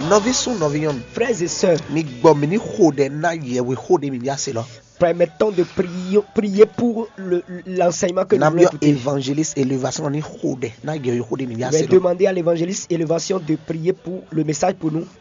Frères et sœurs, permettons de prier pour l'enseignement que nous voulons écouter. Je vais demander à l'évangéliste Élévation de prier pour le message pour nous.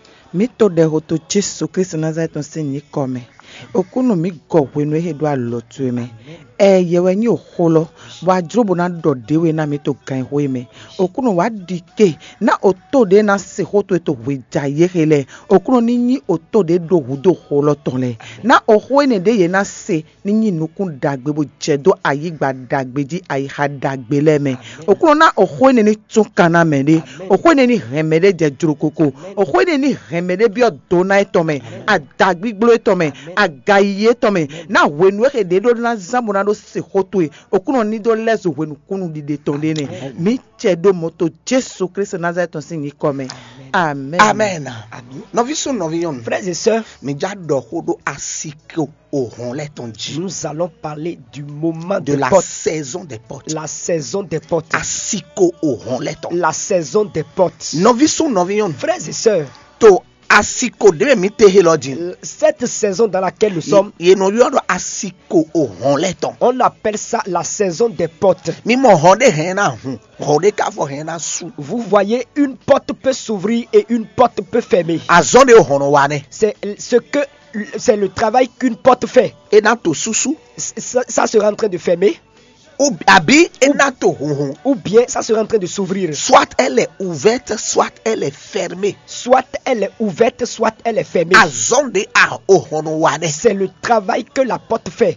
Okuno mi go wenu he do alotu me ye wenyi oholo wa drobo na do dewe na mi to kan ho me okuno wa dike na oto de na se hoto to weja ye hele okuno ni oto de do hudo holo tonle na oho ne de ye na se ni nukun dagbe bo jedo ayigba dagbeji ayi ha dagbe le me okuno na oho ne ni tun kana me de oho ne ni remede je jurokoko oho ne ni remede bi odona etome adagbi glo etome agaye tome na wenu e de do na zamuna do se hotwe okuno ni do lezo wenu kunu di de tonde ne mi chedo moto Jésus Christ Nazareth singi comme amen amen frères et sœurs, nous allons parler du moment de la saison des portes. La saison des portes. La saison des portes. Frères et sœurs, cette saison dans laquelle nous sommes, on appelle ça la saison des portes. Vous voyez, une porte peut s'ouvrir et une porte peut fermer. C'est le travail qu'une porte fait. Ça sera en train de fermer. Ou bien ça sera en train de s'ouvrir. Soit elle est ouverte, soit elle est fermée. Soit elle est ouverte, soit elle est fermée. C'est le travail que la porte fait.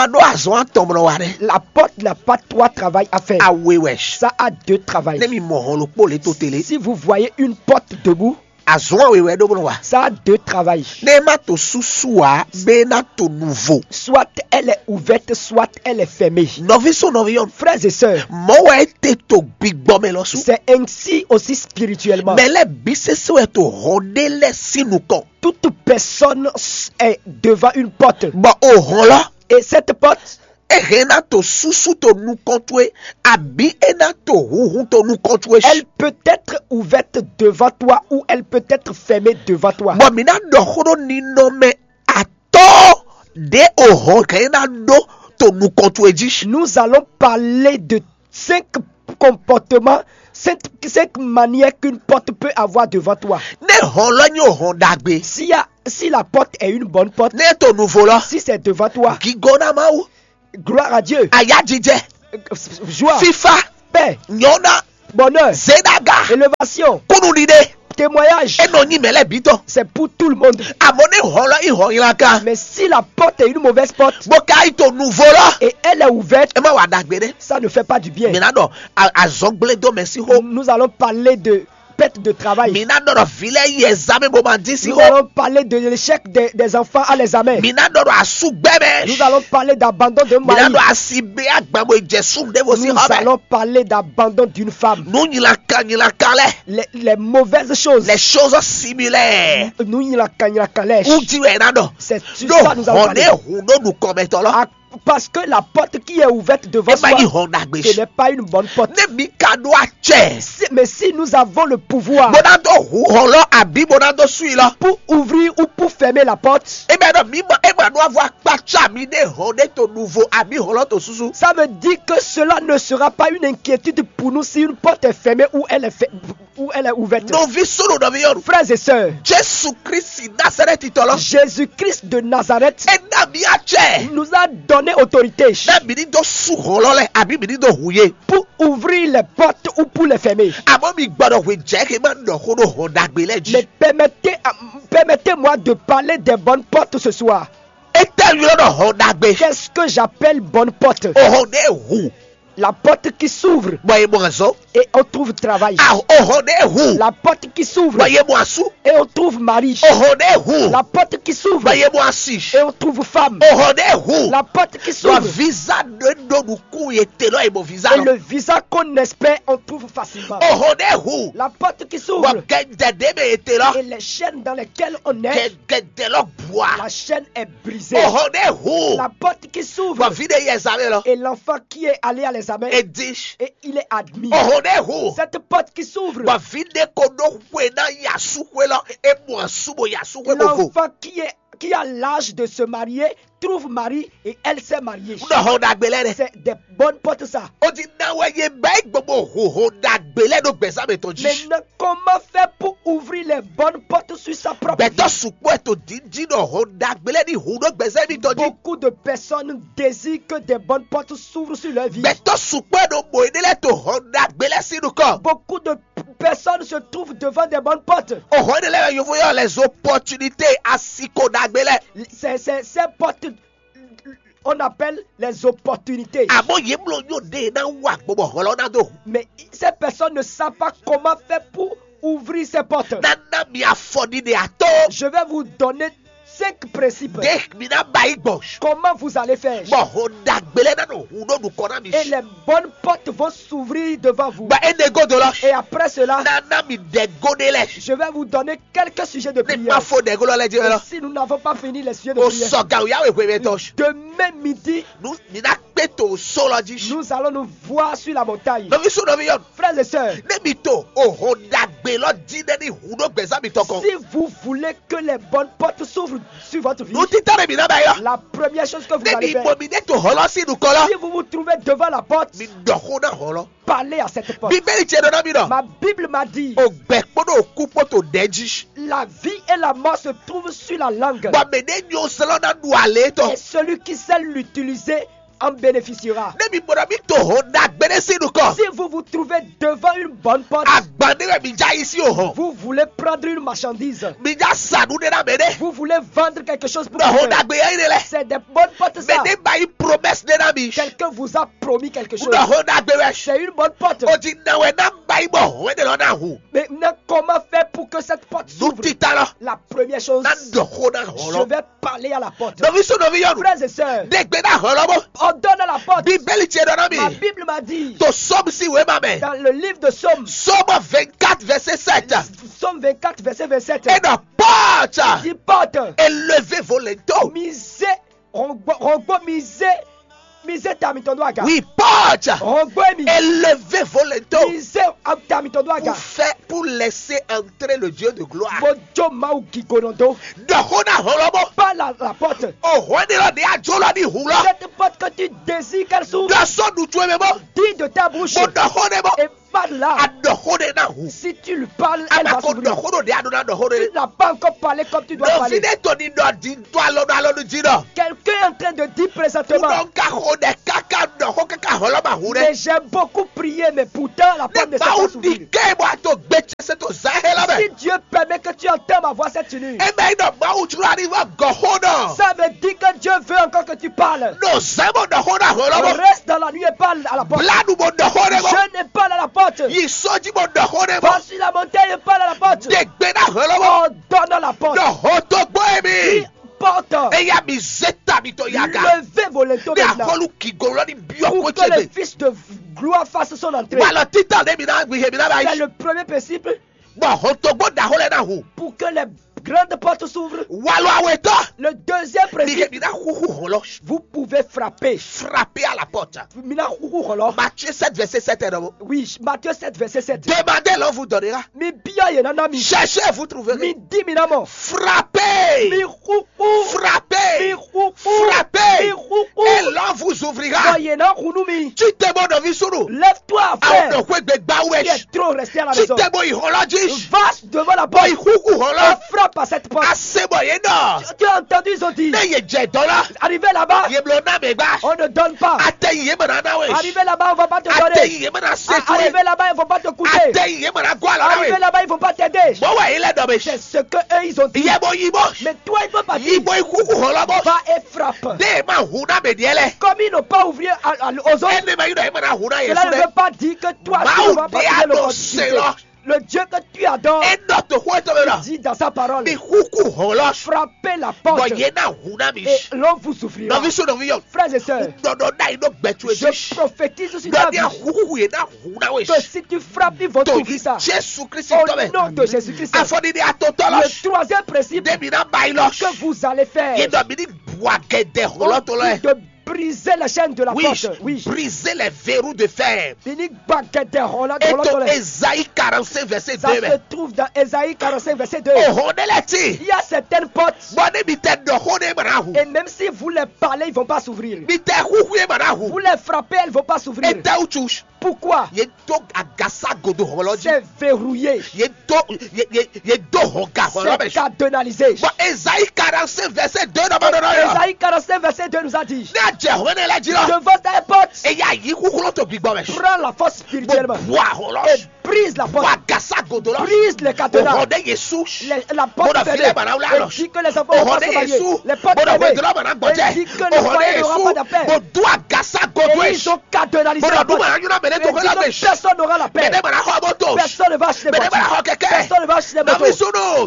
La porte n'a pas trois travails à faire. Ça a deux travails. Si vous voyez une porte debout, ça a deux travails. Soit elle est ouverte, soit elle est fermée. Frères et sœurs, c'est ainsi aussi spirituellement. Toute personne est devant une porte. Et cette porte, elle peut être ouverte devant toi ou elle peut être fermée devant toi. Nous allons parler de 5 comportements, 5 manières qu'une porte peut avoir devant toi. Si la porte est une bonne porte, si c'est devant toi, gloire à Dieu, joie, paix, bonheur, élévation, témoignage, c'est pour tout le monde. Mais si la porte est une mauvaise porte et elle est ouverte, ça ne fait pas du bien. Nous allons parler de perte de travail. Nous allons parler de l'échec des enfants à l'examen. Nous allons parler d'abandon de mari. Nous allons parler d'abandon d'une femme. Les mauvaises choses. Les choses similaires. C'est sur ça nous allons parler. Parce que la porte qui est ouverte devant toi, ce n'est pas une bonne porte. Mais si nous avons le pouvoir pour ouvrir ou pour fermer la porte, ça veut dire que cela ne sera pas une inquiétude pour nous si une porte est fermée ou elle est ouverte. Frères et sœurs, Jésus-Christ de Nazareth nous a donné autorité pour ouvrir les portes ou pour les fermer. Mais permettez-moi de parler des bonnes portes ce soir. Qu'est-ce que j'appelle bonne porte? La porte qui s'ouvre et on trouve travail. La porte qui s'ouvre et on trouve mari. La porte qui s'ouvre et on trouve femme. La porte qui s'ouvre et le visa qu'on espère on trouve facilement. La porte qui s'ouvre et les chaînes dans lesquelles on est, la chaîne est brisée. La porte qui s'ouvre et l'enfant qui est allé à l'examen, l'examen Et dit. et il est admis. Oh, cette porte qui s'ouvre, l'enfant qui a l'âge de se marier trouve mari et elle s'est mariée. C'est des bonnes portes ça. Maintenant, comment faire pour ouvrir les bonnes portes sur sa propre vie? Beaucoup de personnes désirent que des bonnes portes s'ouvrent sur leur vie. Beaucoup de personnes se trouvent devant des bonnes portes. Les opportunités à ces portes, on appelle les opportunités. Mais ces personnes ne savent pas comment faire pour ouvrir ces portes. Je vais vous donner 5 principes. Comment vous allez faire? Et les bonnes portes vont s'ouvrir devant vous. Et après cela, je vais vous donner quelques sujets de prière. Et si nous n'avons pas fini les sujets de prière, demain midi, nous allons nous voir sur la montagne. Frères et sœurs, si vous voulez que les bonnes portes s'ouvrent sur votre vie, la première chose que vous allez faire, si vous vous trouvez devant la porte, parlez à cette porte. Ma Bible m'a dit, la vie et la mort se trouvent sur la langue, et celui qui sait l'utiliser en bénéficiera. Si vous vous trouvez devant une bonne porte, vous voulez prendre une marchandise, vous voulez vendre quelque chose pour vous, c'est des bonnes portes ça. Quelqu'un vous a promis quelque chose, c'est une bonne porte. Maintenant, comment faire pour que cette porte s'ouvre? La première chose, je vais parler à la porte. Frères et sœurs, on donne à la porte. Ma Bible m'a dit, dans le livre de Somme, Somme 24 verset 7, Somme 24 verset 27, et la porte élevez vos lenteaux, misez tamitondwaga. Oui, porte élevez vos lenteaux pour laisser entrer le Dieu de gloire. Pas la porte. Cette porte que tu désires qu'elle s'ouvre, dis de ta bouche et parle là. Si tu lui parles, elle va s'ouvrir. Tu n'as pas encore parlé comme tu dois parler. Quelqu'un est en train de dire présentement, mais j'ai beaucoup prié, mais pourtant la porte ne s'est pas s'ouvrir. Si Dieu permet que tu entends ma voix cette nuit, ça veut dire que Dieu veut encore que tu parles. Reste dans la nuit et parle à la porte. Je ne parle à la porte. Va sur la montagne et parle à la porte. On donne à la porte. Porte. Levez vos lenteaux maintenant, pour que le Fils de gloire fasse son entrée. C'est le premier principe. Pour que les grandes portes s'ouvrent. Le deuxième principe, vous pouvez frapper à la porte. Matthieu 7 verset 7. Oui, Matthieu 7 verset 7. Demandez, l'on vous donnera. Cherchez, vous trouverez. Frappez. Frappez. Et l'on vous ouvrira. Lève-toi, frère. Tu es trop resté à la maison. Va devant la porte et frappe à cette porte. Tu as entendu, ils ont dit, arrivé là-bas, on ne donne pas. Arrivé là-bas, on ne va pas te donner. Arrivé là-bas, ils ne vont pas te coucher. Arrivé là-bas, ils ne vont pas t'aider. C'est ce qu'eux, ils ont dit. Mais toi, il ne peut pas dire. Va et frappe. Comme ils n'ont pas ouvert aux autres, cela ne veut pas dire que toi, tu ne vas pas trouver l'opportunité. Le Dieu que tu adores, il dit dans sa parole, frappez la porte et l'on vous ouvrira. Frères et sœurs, je prophétise sur ta vie que si tu frappes, ils vont t'ouvrir ça. Au nom de Jésus-Christ. Le troisième principe que vous allez faire, de briser la chaîne de la porte. Oui. Briser les verrous de fer. Et dans Ésaïe 45 verset 2. Ça se trouve dans Ésaïe 45 verset 2. Il y a certaines portes. Et même si vous les parlez, ils ne vont pas s'ouvrir. Vous les frappez, elles ne vont pas s'ouvrir. Pourquoi? C'est verrouillé. C'est cadenalisé. Ésaïe 45 verset 2. Ésaïe 45 verset 2 nous a dit: devant ta porte, prends la force spirituellement et brise la porte, brise les cadenas, la porte fermée, et dit que les enfants vont pas se marier, les portes fermées, et dit que le foyer n'aura pas de paix, et ils ont cadenalisé la porte, et dit que personne n'aura la paix, personne ne va acheter des voitures, personne ne va acheter des motos.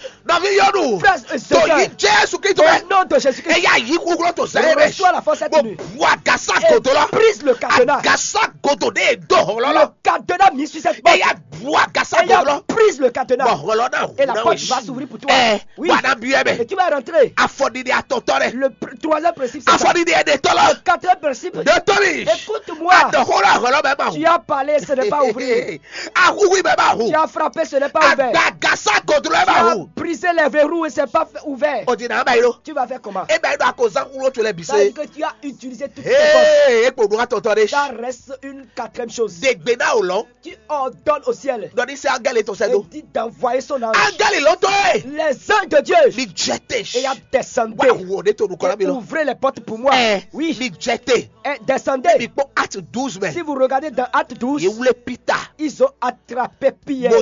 Au nom de Jésus-Christ, reçois la force cette nuit et brise le cadenas. Le cadenas mis sur cette porte, et brise le cadenas, et la porte va s'ouvrir pour toi. Oui, et tu vas rentrer. Le troisième principe, c'est ça. Le quatrième principe, écoute-moi. Tu as parlé, ce n'est pas ouvert. Tu as frappé, ce n'est pas ouvert. Tu as brisé les verrous et ce n'est pas ouvert. Tu vas faire comment? C'est que tu as utilisé toutes tes forces. Ça reste une quatrième chose. Tu ordonnes au ciel et dis d'envoyer son ange. Les anges de Dieu, et à descendre et ouvrez les portes pour moi. Oui, et descendez. Si vous regardez dans Acte 12, ils ont attrapé Pierre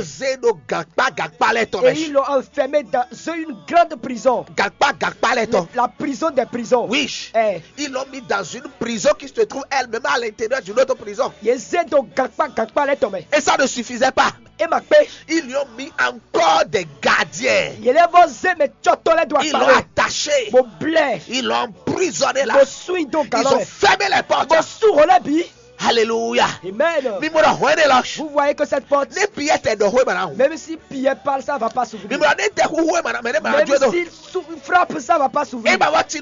et ils l'ont enfermé dans une grande prison, la prison des prisons. Oui, ils l'ont mis dans une prison qui se trouve elle-même à l'intérieur d'une autre prison. Et ça ne suffisait pas. Ils lui ont mis encore des gardiens. Ils l'ont attaché. Ils l'ont emprisonné là. Ils ont fermé les portes. Alléluia. Amen. Vous voyez que cette porte, même si Pierre parle, ça ne va pas s'ouvrir. Même s'il frappe, ça ne va pas s'ouvrir.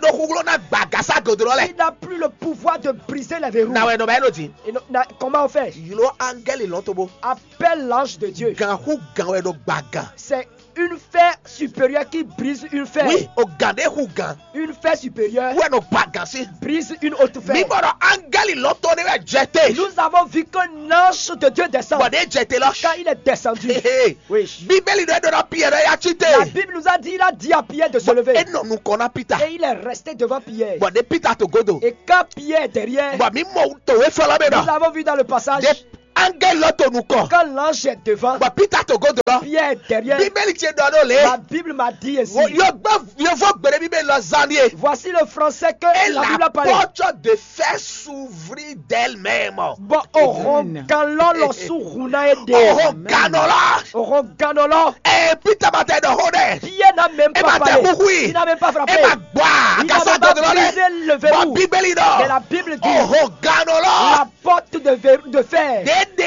Il n'a plus le pouvoir de briser les verrous. Et comment on fait? Appelle l'ange de Dieu. C'est une fer supérieure qui brise une fer. Oui, une fer supérieure brise une autre fer. Nous avons vu qu'un ange de Dieu descend. Quand il est descendu, oui. La Bible nous a dit, il a dit à Pierre de se lever. Et il est resté devant Pierre. Et quand Pierre est derrière, nous avons vu dans le passage, quand l'ange est devant, Pierre est derrière. La Bible m'a dit ainsi. Voici le français que la Bible a parlé. La porte de fer s'ouvrit d'elle-même. Et Pierre n'a même pas parlé. Il n'a même pas frappé. Il n'a même pas brisé le verrou. Mais la Bible dit, la porte de fer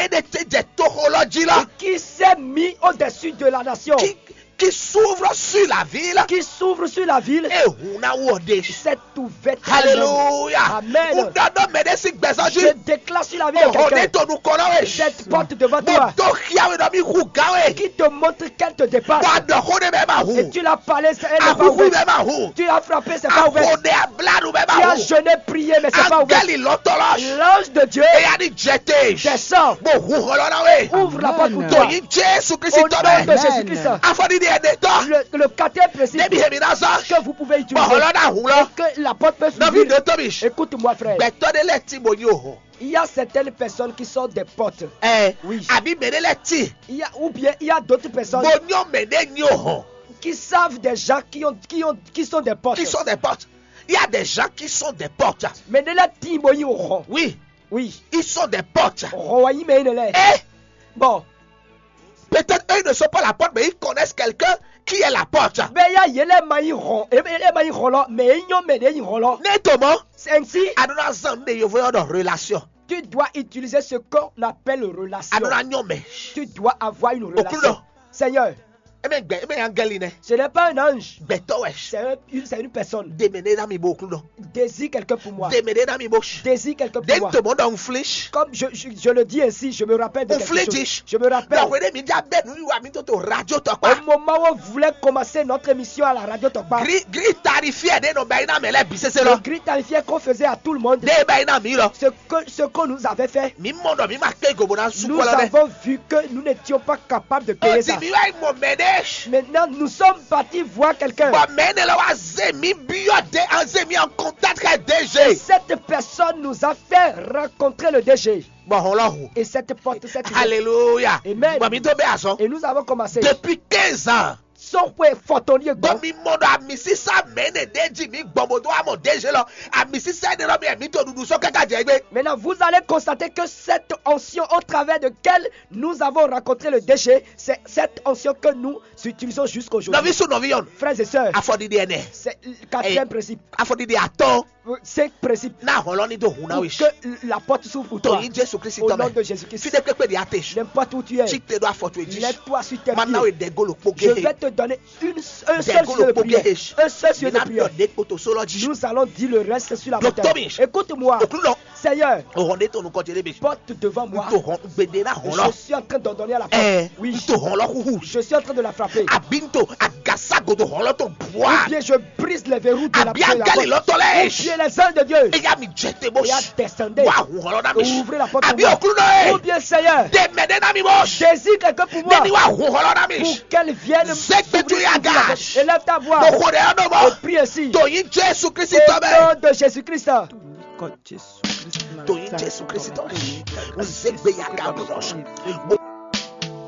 qui s'est mis au-dessus de la nation, qui s'ouvre sur la ville, c'est ouvert. Alléluia. Amen. Je déclare sur la vie de quelqu'un cette porte devant toi qui te montre qu'elle te dépasse. Et tu l'as parlé, elle n'est pas ouverte. Tu l'as frappé, c'est pas ouvert. Tu as jeûné, prié, mais c'est pas ouvert. L'ange de Dieu descend, ouvre la porte pour toi. Au nom de Jésus-Christ. Le quatrième principe que vous pouvez utiliser et que la porte peut s'ouvrir. Écoute-moi, frère. Il y a certaines personnes qui sortent des portes. Oui. Il y a d'autres personnes qui savent des gens qui sont des portes. Il y a des gens qui sont des portes. Oui. Oui. Ils sont des portes. Bon. Peut-être eux ne sont pas la porte, mais ils connaissent quelqu'un qui est la porte. Relation. Tu dois utiliser ce qu'on appelle relation. Tu dois avoir une relation. Seigneur, Ce n'est pas un ange. C'est une personne. Désire quelqu'un pour moi. Désire quelqu'un pour moi. Comme je le dis ainsi, je me rappelle de quelque chose. Je me rappelle. Au moment où on voulait commencer notre émission à la radio Tokpa, le gris tarifié qu'on faisait à tout le monde, ce que nous avait fait, nous avons vu que nous n'étions pas capables de payer ça. Maintenant, nous sommes partis voir quelqu'un. Et cette personne nous a fait rencontrer le DG. Et cette porte, cette Alléluia. Amen. Et nous avons commencé. Depuis 15 ans. Maintenant, vous allez constater que cette onction au travers de laquelle nous avons rencontré le déchet, c'est cette onction que nous utilisons jusqu'aujourd'hui. Frères et sœurs, c'est le quatrième principe. 5 principes pour que la porte s'ouvre pour toi. Au nom de Jésus-Christ. N'importe où tu es, lève-toi sur tes pieds. Je vais te donner un seul sujet de prière. Un seul sujet de prière. Nous allons dire le reste sur la montagne. Écoute-moi, Seigneur, porte devant moi. Je suis en train d'en donner à la porte. Oui, je suis en train de la frapper. Ou bien je brise les verrous de la porte. Ou bien les anges de Dieu. Et à descendre. Ouvrez la porte pour moi. Ou bien Seigneur, désire quelqu'un pour moi. Pour qu'elle vienne élève ta voix et prie ainsi. Au nom de Jésus-Christ. Jésus-Christ.